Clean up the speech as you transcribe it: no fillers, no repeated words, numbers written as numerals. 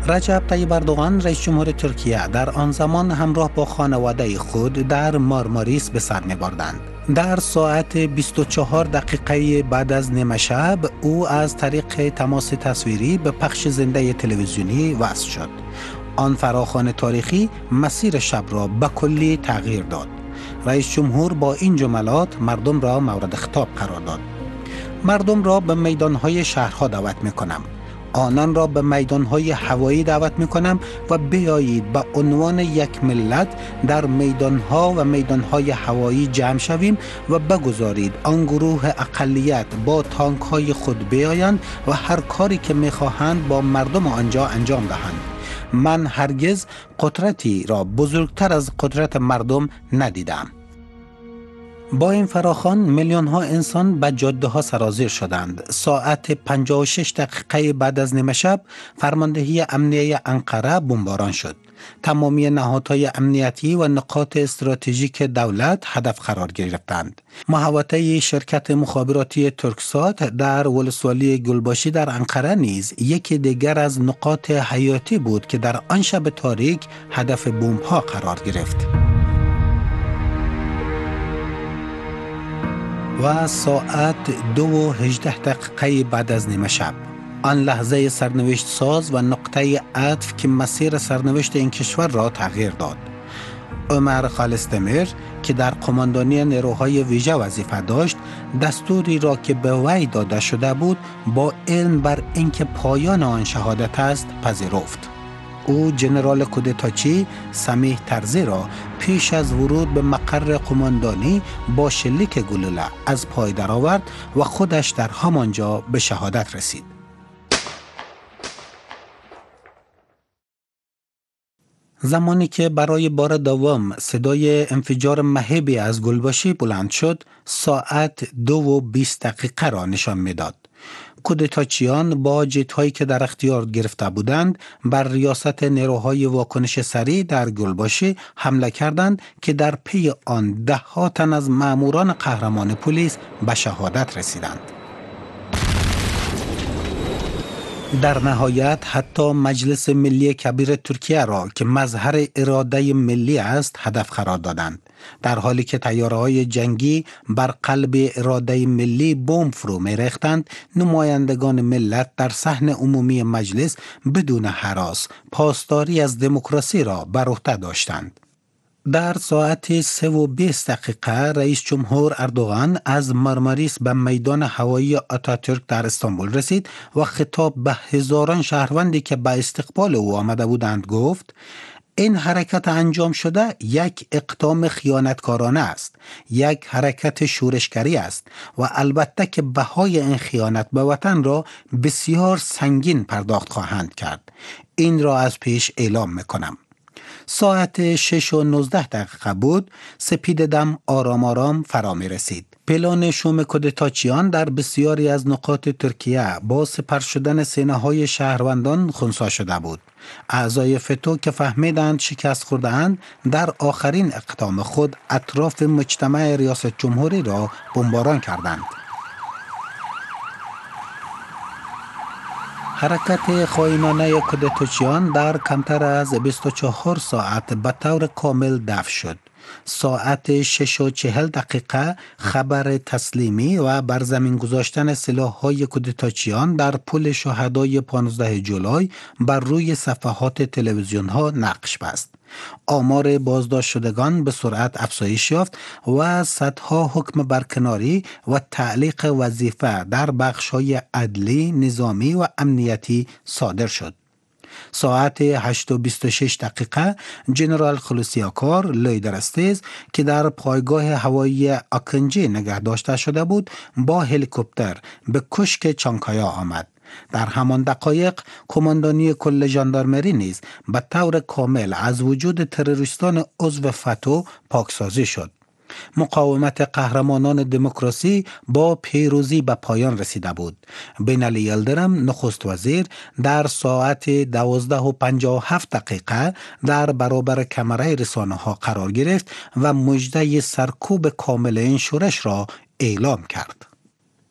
رجب طیب اردوغان رئیس جمهور ترکیه در آن زمان همراه با خانواده خود در مارماریس به سر می‌بردند. در ساعت 24 دقیقه بعد از نیمه شب او از طریق تماس تصویری به پخش زنده تلویزیونی وصل شد. آن فراخوان تاریخی مسیر شب را به کلی تغییر داد. رئیس جمهور با این جملات مردم را مورد خطاب قرار داد: مردم را به میدان‌های شهرها دعوت می‌کنم. آنان را به میدان‌های هوایی دعوت می‌کنم و بیایید به عنوان یک ملت در میدان‌ها و میدان‌های هوایی جمع شویم و بگذارید آن گروه اقلیت با تانک‌های خود بیایند و هر کاری که می‌خواهند با مردم آنجا انجام دهند. من هرگز قدرتی را بزرگتر از قدرت مردم ندیدم. با این فراخوان میلیون ها انسان به جاده ها سرازیر شدند. ساعت 56 دقیقه بعد از نیمه شب فرماندهی امنیه انقره بمباران شد. تمامی نهادهای امنیتی و نقاط استراتژیک دولت هدف قرار گرفتند. محوطه شرکت مخابراتی ترکسات در ولسوالی گلباشی در انقره نیز یکی دیگر از نقاط حیاتی بود که در آن شب تاریک هدف بمب‌ها قرار گرفت. و ساعت 2:18 بعد از نیمه شب آن لحظه سرنوشت ساز و نقطه عطف که مسیر سرنوشت این کشور را تغییر داد. عمر خالصدمیر که در قماندانی نیروهای ویژه وظیفه داشت، دستوری را که به وی داده شده بود با علم بر اینکه پایان آن شهادت است پذیرفت. او جنرال کودتاچی سمیح ترزی را پیش از ورود به مقر قماندانی با شلیک گلوله از پای درآورد و خودش در همانجا به شهادت رسید. زمانی که برای بار دوم صدای انفجار مهیبی از گلباشی بلند شد، ساعت 2:20 را نشان می‌داد. کودتاچیان با جت‌هایی که در اختیار گرفته بودند بر ریاست نیروهای واکنش سریع در گلباشی حمله کردند که در پی آن ده‌ها تن از ماموران قهرمان پلیس به شهادت رسیدند. در نهایت حتی مجلس ملی کبیر ترکیه را که مظهر اراده ملی است هدف قرار دادند، در حالی که طیاره‌های جنگی بر قلب اراده ملی بمب فرو می‌ریختند. نمایندگان ملت در صحن عمومی مجلس بدون هراس پاسداری از دموکراسی را بر عهده داشتند. در ساعت 3:20 رئیس جمهور اردوغان از مارماریس به میدان هوایی آتاتورک در استانبول رسید و خطاب به هزاران شهروندی که به استقبال او آمده بودند گفت: این حرکت انجام شده یک اقدام خیانتکارانه است، یک حرکت شورشگری است و البته که بهای این خیانت به وطن را بسیار سنگین پرداخت خواهند کرد. این را از پیش اعلام میکنم. ساعت 6:19 بود. سپید دم آرام آرام فرا می رسید. پلان شوم کودتاچیان در بسیاری از نقاط ترکیه با سپر شدن سینه‌های شهروندان خنثی شده بود. اعضای فتو که فهمیدند شکست خورده‌اند در آخرین اقدام خود اطراف مجتمع ریاست جمهوری را بمباران کردند. حرکت خائنانه کودتاچیان در کمتر از 24 ساعت به طور کامل دفع شد. ساعت 6:40 خبر تسلیمی و بر زمین گذاشتن سلاح‌های کودتاچیان در پل شهدای 15 جولای بر روی صفحات تلویزیون‌ها نقش بست. آمار بازداشت شدگان به سرعت افزایش یافت و صدها حکم برکناری و تعلیق وظیفه در بخش‌های عدلی، نظامی و امنیتی صادر شد. ساعت 8:26 جنرال خلوصیاکار لیدرستیز که در پایگاه هوایی آکنجی نگه داشته شده بود با هلیکوپتر به کشک چانکایا آمد. در همان دقایق کماندانی کل ژاندارمری نیز به طور کامل از وجود تروریستان عضو فتو پاکسازی شد. مقاومت قهرمانان دموکراسی با پیروزی به پایان رسیده بود. بینالی یلدرم نخست وزیر در ساعت 12:57 در برابر کمره رسانه ها قرار گرفت و مژده سرکوب کامل این شورش را اعلام کرد.